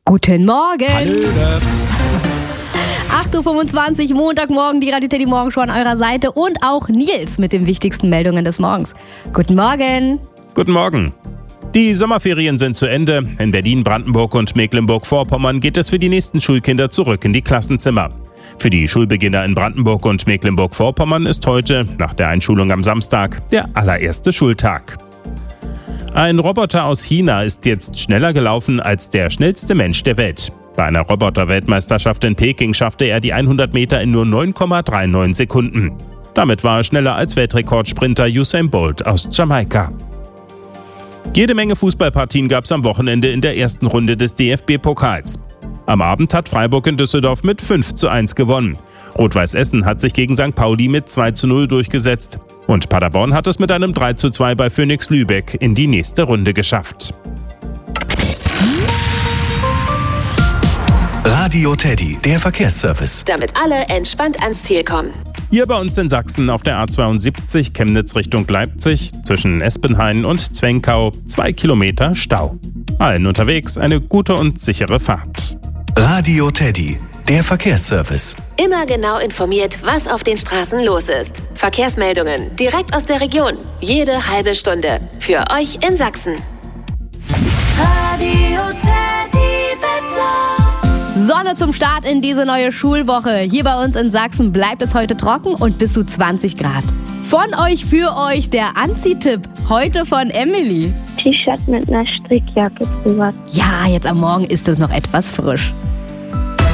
Guten Morgen. Hallöle. 8.25 Uhr, Montagmorgen, die Radio Teddy Morgenshow an eurer Seite und auch Nils mit den wichtigsten Meldungen des Morgens. Guten Morgen. Guten Morgen. Die Sommerferien sind zu Ende. In Berlin, Brandenburg und Mecklenburg-Vorpommern geht es für die nächsten Schulkinder zurück in die Klassenzimmer. Für die Schulbeginner in Brandenburg und Mecklenburg-Vorpommern ist heute, nach der Einschulung am Samstag, der allererste Schultag. Ein Roboter aus China ist jetzt schneller gelaufen als der schnellste Mensch der Welt. Bei einer Roboter-Weltmeisterschaft in Peking schaffte er die 100 Meter in nur 9,39 Sekunden. Damit war er schneller als Weltrekordsprinter Usain Bolt aus Jamaika. Jede Menge Fußballpartien gab es am Wochenende in der ersten Runde des DFB-Pokals. Am Abend hat Freiburg in Düsseldorf mit 5:1 gewonnen. Rot-Weiß Essen hat sich gegen St. Pauli mit 2:0 durchgesetzt. Und Paderborn hat es mit einem 3:2 bei Phoenix Lübeck in die nächste Runde geschafft. Radio Teddy, der Verkehrsservice. Damit alle entspannt ans Ziel kommen. Hier bei uns in Sachsen auf der A72 Chemnitz Richtung Leipzig zwischen Espenhain und Zwenkau 2 Kilometer Stau. Allen unterwegs eine gute und sichere Fahrt. Radio Teddy, der Verkehrsservice. Immer genau informiert, was auf den Straßen los ist. Verkehrsmeldungen direkt aus der Region. Jede halbe Stunde. Für euch in Sachsen. Radio Teddy Wetter. Sonne zum Start in diese neue Schulwoche. Hier bei uns in Sachsen bleibt es heute trocken und bis zu 20 Grad. Von euch für euch der Anziehtipp. Heute von Emily. T-Shirt mit einer Strickjacke drüber. Ja, jetzt am Morgen ist es noch etwas frisch.